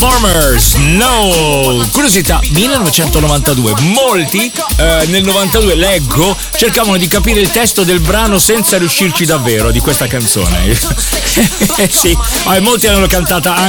Transformers, no! Curiosità, 1992. Molti nel 92, leggo, cercavano di capire il testo del brano senza riuscirci davvero di questa canzone. Sì, molti l'hanno cantata